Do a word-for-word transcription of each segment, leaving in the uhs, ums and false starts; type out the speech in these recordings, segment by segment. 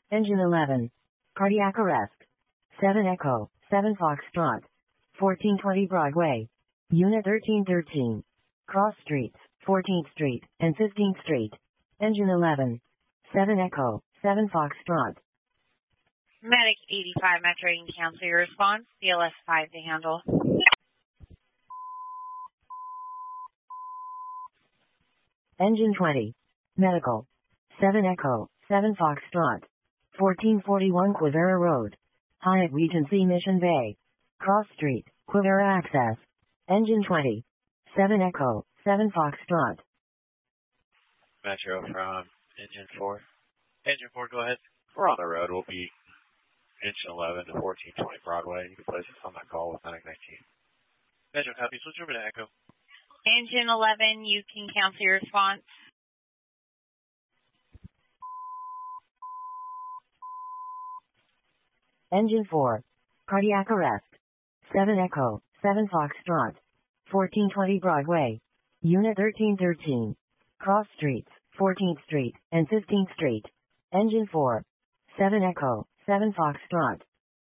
Engine eleven. Cardiac arrest. seven Echo, seven Foxtrot. fourteen twenty Broadway. Unit thirteen thirteen. Cross Streets, fourteenth Street, and fifteenth Street. Engine eleven. seven Echo, seven Foxtrot. Medic eighty-five Metro, you can cancel your response. B L S five to handle. Engine twenty. Medical. seven Echo, seven Foxtrot. fourteen forty-one Quivira Road. Hyatt Regency Mission Bay. Cross Street, Quivira Access. Engine twenty. seven Echo, seven Foxtrot. Metro from Engine four. Engine four, go ahead. We're on the road. We'll be Engine eleven to fourteen twenty Broadway. You can place us on that call with nine nineteen. Metro copy. Switch over to Echo. Engine eleven, you can cancel your response. Engine four. Cardiac arrest. seven Echo, seven Foxtrot. fourteen twenty Broadway. Unit thirteen thirteen. Cross Streets, fourteenth Street, and fifteenth Street. Engine four. seven Echo, seven Foxtrot.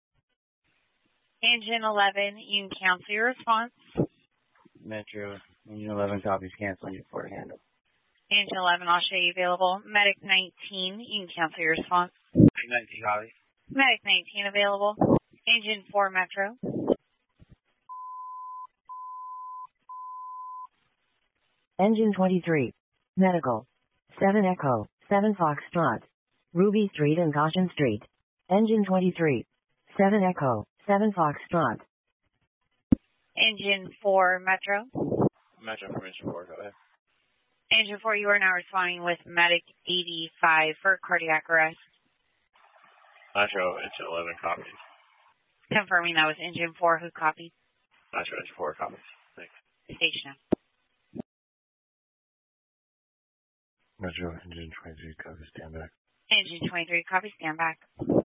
Engine eleven, you can cancel your response. Metro, Engine eleven copies canceling you for a handle. Engine eleven, I'll show you available. Medic nineteen, you can cancel your response. nineteen copy. Medic nineteen available. Engine four Metro. Engine twenty-three. Medical. seven Echo, seven Foxtrot. Ruby Street and Goshen Street. Engine twenty-three. seven Echo, seven Foxtrot. Engine four Metro. Metro from Engine four. Go ahead. Engine four, you are now responding with Medic eighty-five for cardiac arrest. Metro Engine eleven copies. Confirming that was Engine four who copied. Metro Engine four copies. Thanks. Station. Metro Engine twenty-three copies, stand back. Engine twenty-three, copy, stand back.